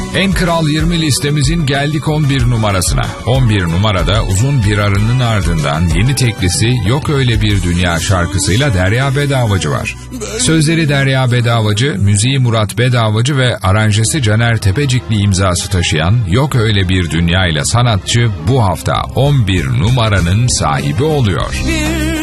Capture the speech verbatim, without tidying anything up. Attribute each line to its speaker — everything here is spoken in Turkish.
Speaker 1: En Kral yirmi listemizin geldik on bir numarasına. on bir numarada uzun bir aranın ardından yeni teklisi Yok Öyle Bir Dünya şarkısıyla Derya Bedavacı var. Sözleri Derya Bedavacı, müziği Murat Bedavacı ve aranjesi Caner Tepecikli imzası taşıyan Yok Öyle Bir Dünya ile sanatçı bu hafta on bir numaranın sahibi oluyor.